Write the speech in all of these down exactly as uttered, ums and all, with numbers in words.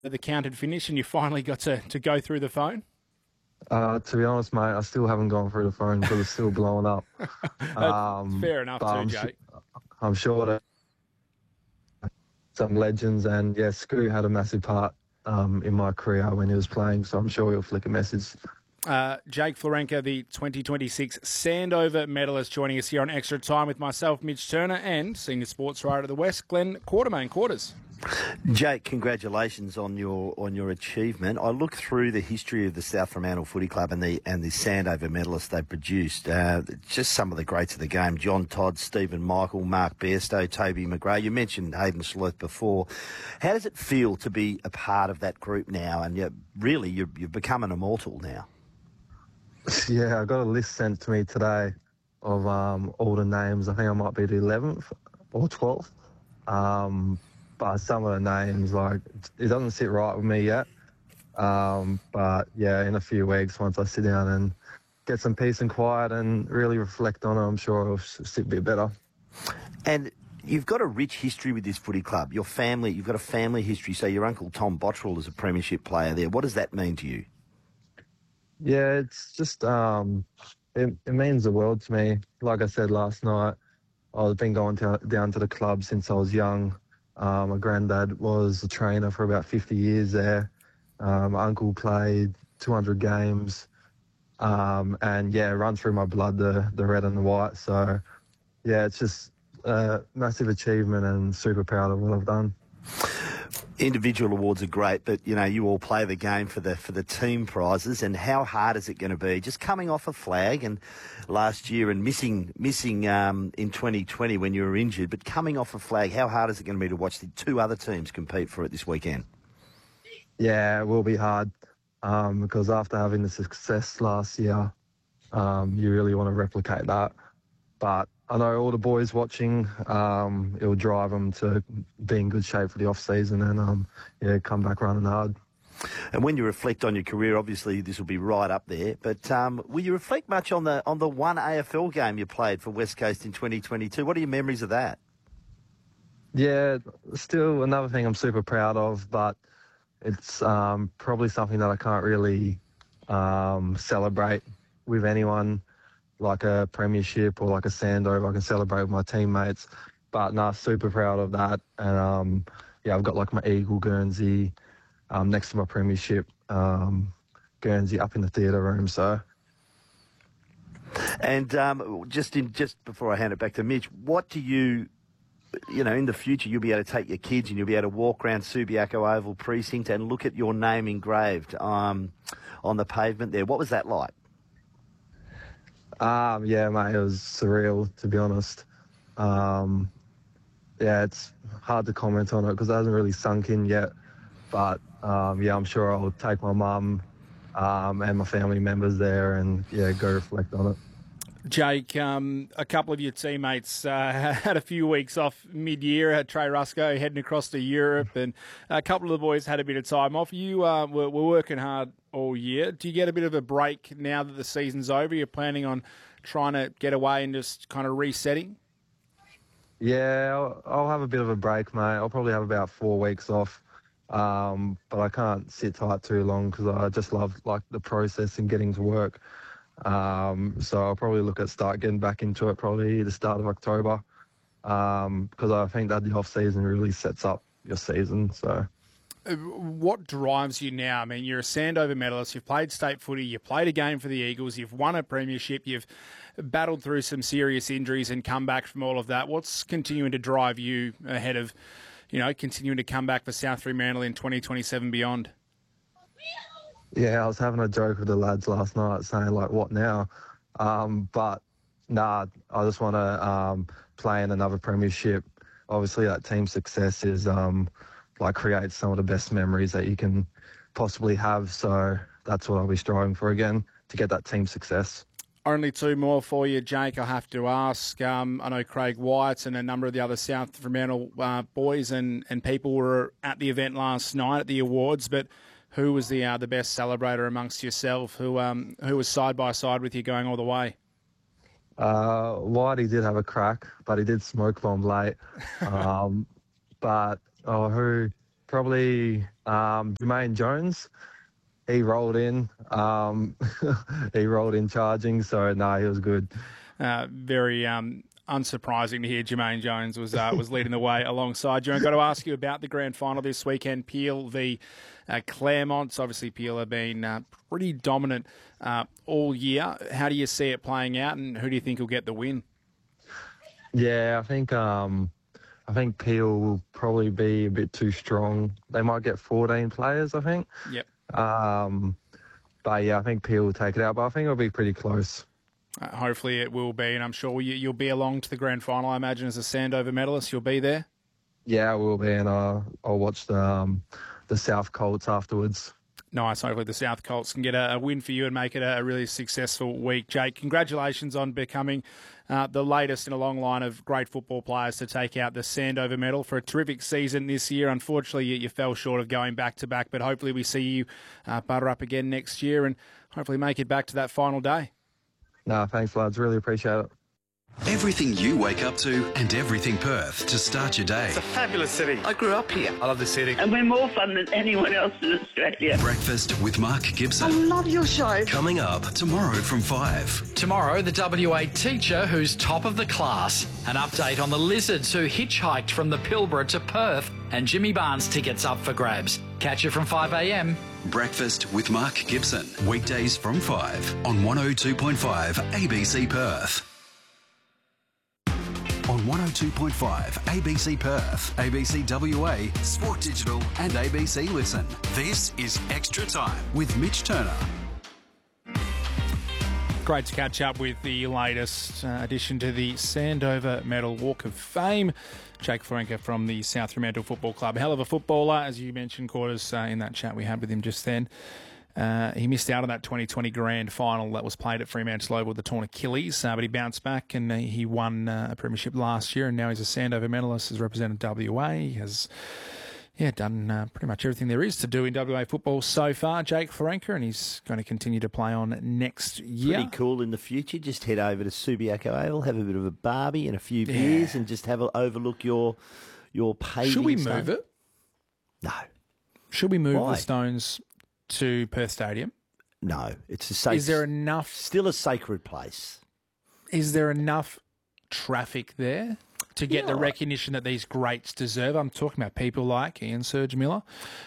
the count had finished and you finally got to, to go through the phone? Uh, to be honest, mate, I still haven't gone through the phone because it's still blowing up. Um, Fair enough too, I'm, Jake. I'm sure that some legends, and yeah, Scoo had a massive part um, in my career when he was playing, so I'm sure he'll flick a message. Uh, Jake Florenca, the twenty twenty-six Sandover medalist, joining us here on Extra Time with myself, Mitch Turner, and senior sports writer at the West, Glenn Quartermain. Quarters. Jake, congratulations on your on your achievement. I looked through the history of the South Fremantle Footy Club and the and the Sandover medalists they produced. Uh, just some of the greats of the game: John Todd, Stephen Michael, Mark Bairstow, Toby McGrath. You mentioned Hayden Schluth before. How does it feel to be a part of that group now? And you're, really, you're, you've become an immortal now. Yeah, I got a list sent to me today of um, all the names. I think I might be the eleventh or twelfth. Um, but some of the names, like, it doesn't sit right with me yet. Um, but, yeah, in a few weeks, once I sit down and get some peace and quiet and really reflect on it, I'm sure it'll sit a bit better. And you've got a rich history with this footy club. Your family, you've got a family history. So your uncle Tom Bottrell is a premiership player there. What does that mean to you? Yeah, it's just, um, it, it means the world to me. Like I said last night, I've been going to, down to the club since I was young. Um, my granddad was a trainer for about fifty years there. Um, my uncle played two hundred games. Um, and, yeah, it runs through my blood, the, the red and the white. So, yeah, it's just a massive achievement and super proud of what I've done. Individual awards are great, but, you know, you all play the game for the for the team prizes. And how hard is it going to be? Just coming off a flag and last year and missing missing um, in twenty twenty when you were injured, but coming off a flag, how hard is it going to be to watch the two other teams compete for it this weekend? Yeah, it will be hard um, because after having the success last year, um, you really want to replicate that. But I know all the boys watching, um, it'll drive them to be in good shape for the off-season and, um, yeah, come back running hard. And when you reflect on your career, obviously this will be right up there, but um, will you reflect much on the on the one A F L game you played for West Coast in twenty twenty-two? What are your memories of that? Yeah, still another thing I'm super proud of, but it's um, probably something that I can't really um, celebrate with anyone, like a premiership or like a Sandover. I can celebrate with my teammates, but no, super proud of that. And um, yeah, I've got like my Eagle Guernsey um, next to my premiership um, Guernsey up in the theatre room. So, and um, just in just before I hand it back to Mitch, what do you, you know, in the future you'll be able to take your kids and you'll be able to walk around Subiaco Oval Precinct and look at your name engraved um, on the pavement there. What was that like? Um, yeah, mate, it was surreal, to be honest. Um, yeah, it's hard to comment on it because it hasn't really sunk in yet. But, um, yeah, I'm sure I'll take my mum um, and my family members there and, yeah, go reflect on it. Jake, um, a couple of your teammates uh, had a few weeks off mid-year. Had Trey Rusco heading across to Europe, and a couple of the boys had a bit of time off. You uh, were, were working hard all year. Do you get a bit of a break now that the season's over? You're planning on trying to get away and just kind of resetting? Yeah, I'll, I'll have a bit of a break, mate. I'll probably have about four weeks off, um, but I can't sit tight too long because I just love like the process and getting to work. Um, so I'll probably look at start getting back into it probably the start of October um, because I think that the off-season really sets up your season. So, what drives you now? I mean, you're a Sandover medalist. You've played state footy. You played a game for the Eagles. You've won a premiership. You've battled through some serious injuries and come back from all of that. What's continuing to drive you ahead of, you know, continuing to come back for South Fremantle in twenty twenty-seven beyond? Yeah, I was having a joke with the lads last night saying, like, what now? Um, but, nah, I just want to um, play in another premiership. Obviously, that team success is, um, like, creates some of the best memories that you can possibly have. So that's what I'll be striving for again, to get that team success. Only two more for you, Jake, I have to ask. Um, I know Craig White and a number of the other South Fremantle uh, boys and, and people were at the event last night at the awards, but who was the uh, the best celebrator amongst yourself? Who um who was side by side with you going all the way? Uh, Whitey did have a crack, but he did smoke bomb late. um, but oh, who probably um, Jermaine Jones. He rolled in. Um, he rolled in charging, so no, he was good. Uh, very um, unsurprising to hear Jermaine Jones was uh, was leading the way alongside you. I've got to ask you about the grand final this weekend. Peel v uh, Claremont. Obviously, Peel have been uh, pretty dominant uh, all year. How do you see it playing out, and who do you think will get the win? Yeah, I think um, I think Peel will probably be a bit too strong. They might get fourteen players, I think. Yep. Um, but yeah, I think Peel will take it out, but I think it'll be pretty close. Uh, hopefully it will be, and I'm sure you, you'll be along to the grand final. I imagine as a Sandover medalist, you'll be there. Yeah, I will be, and uh, I'll watch the um, the South Colts afterwards. Nice. Hopefully the South Colts can get a, a win for you and make it a, a really successful week. Jake, congratulations on becoming uh, the latest in a long line of great football players to take out the Sandover medal for a terrific season this year. Unfortunately, you, you fell short of going back-to-back, but hopefully we see you uh, butter up again next year and hopefully make it back to that final day. No, thanks, lads. Really appreciate it. Everything you wake up to and everything Perth to start your day. It's a fabulous city. I grew up here. I love the city. And we're more fun than anyone else in Australia. Breakfast with Mark Gibson. I love your show. Coming up tomorrow from five. Tomorrow, the W A teacher who's top of the class. An update on the Lizards who hitchhiked from the Pilbara to Perth. And Jimmy Barnes tickets up for grabs. Catch you from five a m. Breakfast with Mark Gibson. Weekdays from five on one oh two point five A B C Perth. On one oh two point five A B C Perth, A B C W A, Sport Digital and A B C Listen. This is Extra Time with Mitch Turner. Great to catch up with the latest uh, addition to the Sandover Medal Walk of Fame. Jake Florenca from the South Fremantle Football Club. Hell of a footballer, as you mentioned, Quarters, uh, in that chat we had with him just then. Uh, he missed out on that twenty twenty grand final that was played at Fremantle Oval with the torn Achilles, uh, but he bounced back and uh, he won uh, a premiership last year, and now he's a Sandover medalist, has represented W A, he has yeah, done uh, pretty much everything there is to do in W A football so far, Jake Florenca, and he's going to continue to play on next year. Pretty cool in the future. Just head over to Subiaco Oval, have a bit of a barbie and a few beers, yeah. and just have a overlook your your paving. Should we stuff. move it? No. Should we move Why? the Stones to Perth Stadium? No, it's a safe. Is there enough? Still a sacred place. Is there enough traffic there to get yeah. the recognition that these greats deserve? I'm talking about people like Ian Serge Miller.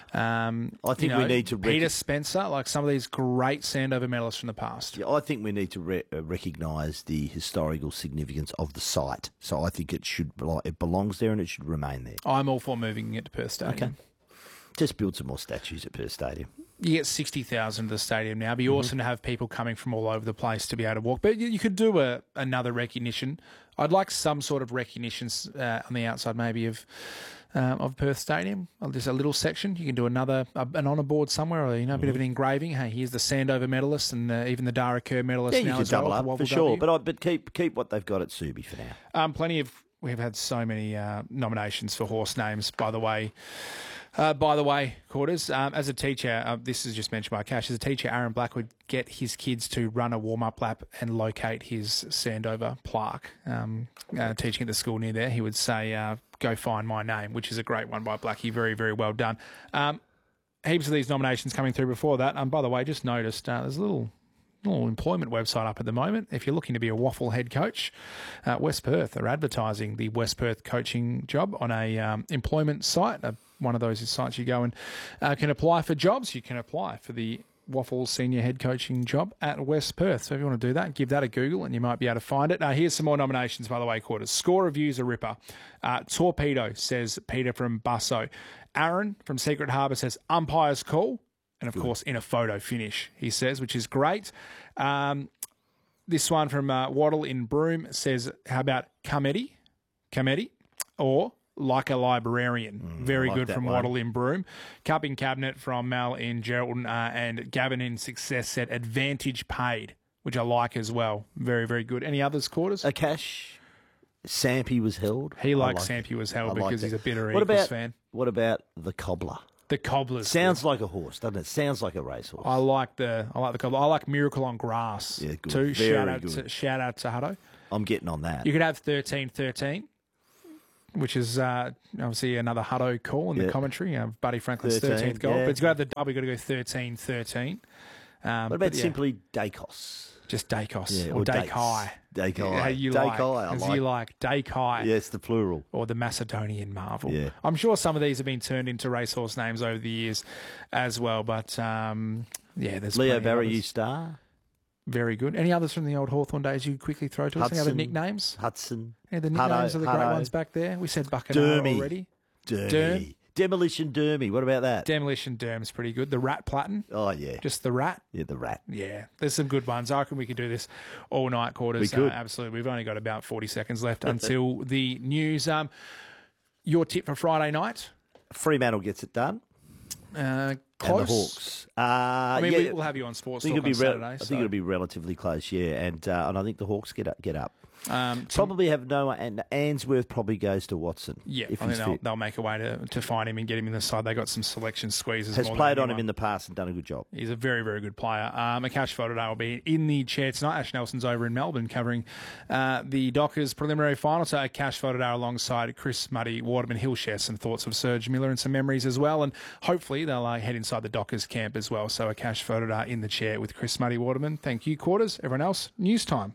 Um, I think you know, we need to rec- Peter Spencer, like some of these great Sandover medalists from the past. Yeah, I think we need to re- uh, recognise the historical significance of the site. So I think it should it belongs there and it should remain there. I'm all for moving it to Perth Stadium. Okay. Just build some more statues at Perth Stadium. You get sixty thousand to the stadium now. It'd be Mm-hmm. awesome to have people coming from all over the place to be able to walk. But you, you could do a, another recognition. I'd like some sort of recognition uh, on the outside maybe of um, of Perth Stadium. There's a little section. You can do another uh, an honour board somewhere, or you know, a bit of an engraving. Hey, here's the Sandover medalist and uh, even the Dara Kerr medalist Yeah, now you could as double well. up for sure. But I, but keep keep what they've got at Subi for now. Um, plenty of. We've had so many uh, nominations for horse names, by the way. Uh, by the way, Quarters, um, as a teacher, uh, this is just mentioned by Cash, as a teacher, Aaron Black would get his kids to run a warm-up lap and locate his Sandover plaque. Um, uh, teaching at the school near there, he would say, uh, go find my name, which is a great one by Blackie. Very, very well done. Um, heaps of these nominations coming through before that. Um, by the way, just noticed uh, there's a little... little employment website up at the moment. If you're looking to be a waffle head coach, uh, West Perth are advertising the West Perth coaching job on a um, employment site. Uh, one of those is sites you go and uh, can apply for jobs. You can apply for the Waffle senior head coaching job at West Perth. So if you want to do that, give that a Google and you might be able to find it. Uh, here's some more nominations, by the way, Quarters. Score Reviews a ripper. Uh, Torpedo, says Peter from Busso. Aaron from Secret Harbour says umpire's call. And, of course, in a photo finish, he says, which is great. Um, this one from uh, Waddle in Broome says, how about Comedy? Comedy? Or Like a Librarian. Mm, Very like good from one. Waddle in Broome. Cupping Cabinet from Mel in Geraldton. Uh, and Gavin in Success said, Advantage Paid, which I like as well. Very, very good. Any others, Quarters? Akash, Sampy was held. He likes like Sampy was held I like because that. he's a bitter what Eagles about, fan. What about the Cobbler? The Cobblers. Sounds like a horse, doesn't it? Sounds like a racehorse. I like the I like the cobbler. I like Miracle on Grass. Yeah, good. Too. Very shout out good. to shout out to Hutto. I'm getting on that. You could have thirteen thirteen. which is uh, obviously another Hutto call in Yeah. the commentary. Uh, Buddy Franklin's thirteen, thirteenth goal. yeah. But it's got the double, got to go thirteen thirteen. Um, What about but yeah, simply Dacos? just Dacos Yeah, or or Dakai? Dates. Dakai. How you Dakai, like, I as like. you like, Dakai. Yeah, it's the plural. Or the Macedonian Marvel. Yeah. I'm sure some of these have been turned into racehorse names over the years as well. But um, yeah, there's Leo plenty of Barry, others. you star. Very good. Any others from the old Hawthorn days you quickly throw to us? Any other Hudson. nicknames? Hudson. Any of the Hutto, nicknames of the great Hutto. ones back there? We said Buccaneer Dermy. already. Dermy. Derm. Demolition Dermy. What about that? Demolition Derm's pretty good. The Rat Platten. oh, yeah. Just the Rat. Yeah, the rat. Yeah, there's some good ones. I reckon we could do this all night, Quarters. We could. Uh, absolutely. We've only got about forty seconds left until the news. Um, your tip for Friday night? Fremantle gets it done. Uh, close. And the Hawks. Uh, I mean, yeah, we, we'll have you on Sports I think Talk it'll on be re- Saturday. I so, think it'll be relatively close, yeah. And uh, and I think the Hawks get up. Get up. um, Probably have Noah, and Answorth probably goes to Watson. yeah, if I think he's they'll, fit. they'll make a way to, to find him and get him in the side. They got some selection squeezes. Has more than played on him anyone. in the past and done a good job. He's a very, very good player. Um, Akash Fotodale will be in the chair tonight. Ash Nelson's over in Melbourne covering uh, the Dockers preliminary final. So Akash Fotodale alongside Chris Muddy Waterman. He'll share some thoughts of Serge Miller and some memories as well. And hopefully they'll uh, head inside the Dockers camp as well. So Akash Fotodale in the chair with Chris Muddy Waterman. Thank you, Quarters. Everyone else, news time.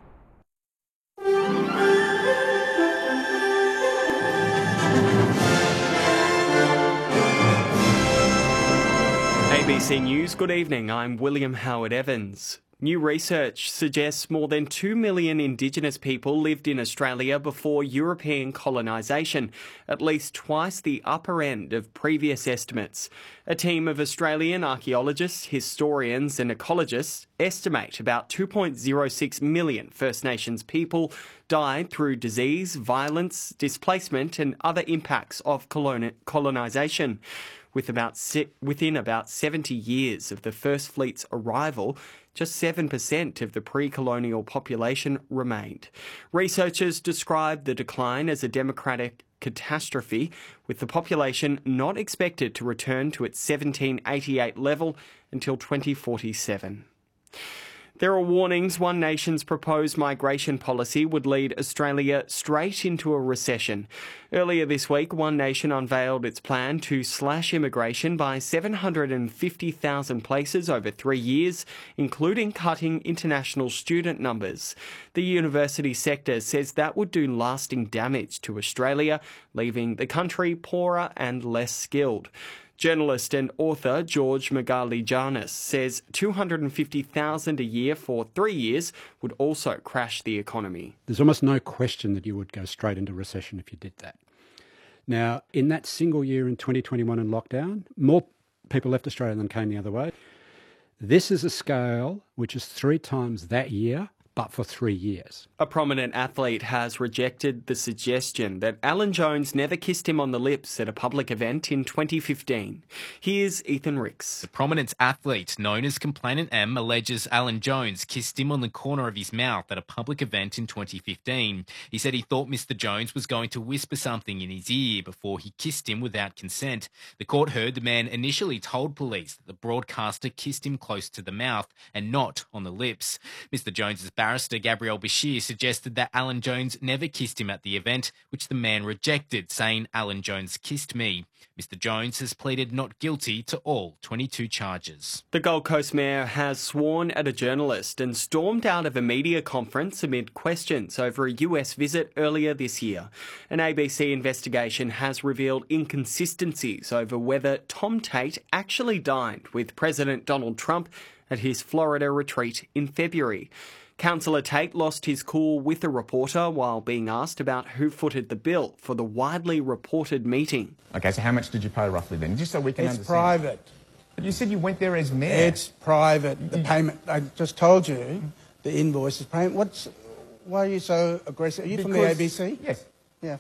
A B C News, good evening. I'm William Howard Evans. New research suggests more than two million Indigenous people lived in Australia before European colonisation, at least twice the upper end of previous estimates. A team of Australian archaeologists, historians and ecologists estimate about two point zero six million First Nations people died through disease, violence, displacement and other impacts of coloni- colonisation. With about si- within about seventy years of the First Fleet's arrival, just seven percent of the pre-colonial population remained. Researchers describe the decline as a democratic catastrophe, with the population not expected to return to its seventeen eighty-eight level until twenty forty-seven. There are warnings One Nation's proposed migration policy would lead Australia straight into a recession. Earlier this week, One Nation unveiled its plan to slash immigration by seven hundred fifty thousand places over three years, including cutting international student numbers. The university sector says that would do lasting damage to Australia, leaving the country poorer and less skilled. Journalist and author George Magali-Jarnis says two hundred fifty thousand a year for three years would also crash the economy. There's almost no question that you would go straight into recession if you did that. Now, in that single year in twenty twenty-one in lockdown, more people left Australia than came the other way. This is a scale which is three times that year, but for three years. A prominent athlete has rejected the suggestion that Alan Jones never kissed him on the lips at a public event in twenty fifteen. Here's Ethan Ricks. The prominent athlete known as Complainant M alleges Alan Jones kissed him on the corner of his mouth at a public event in twenty fifteen. He said he thought Mister Jones was going to whisper something in his ear before he kissed him without consent. The court heard the man initially told police that the broadcaster kissed him close to the mouth and not on the lips. Mister Jones's barrister Gabrielle Bashir suggested that Alan Jones never kissed him at the event, which the man rejected, saying Alan Jones kissed me. Mister Jones has pleaded not guilty to all twenty-two charges. The Gold Coast Mayor has sworn at a journalist and stormed out of a media conference amid questions over a U S visit earlier this year. An A B C investigation has revealed inconsistencies over whether Tom Tate actually dined with President Donald Trump at his Florida retreat in February. Councillor Tate lost his cool with a reporter while being asked about who footed the bill for the widely reported meeting. Okay, so how much did you pay roughly then? Just so we can It's understand. private. But you said you went there as mayor. It's private. The payment, I just told you, the invoice is payment. What's, why are you so aggressive? Are you from the A B C? Yes. Yeah.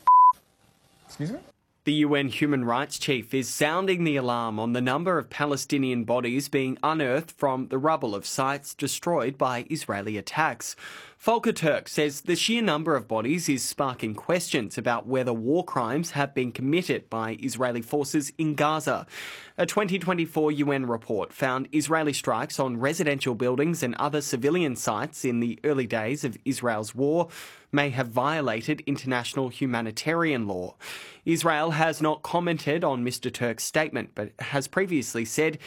Excuse me? The U N Human Rights Chief is sounding the alarm on the number of Palestinian bodies being unearthed from the rubble of sites destroyed by Israeli attacks. Volker Turk says the sheer number of bodies is sparking questions about whether war crimes have been committed by Israeli forces in Gaza. A twenty twenty-four U N report found Israeli strikes on residential buildings and other civilian sites in the early days of Israel's war may have violated international humanitarian law. Israel has not commented on Mister Turk's statement, but has previously said